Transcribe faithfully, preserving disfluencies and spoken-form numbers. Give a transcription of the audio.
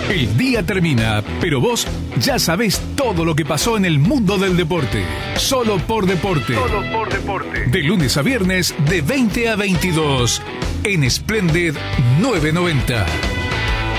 El día termina, pero vos ya sabés todo lo que pasó en el mundo del deporte. Solo por deporte. Solo por deporte. De lunes a viernes, de veinte a veintidós. En Splendid novecientos noventa.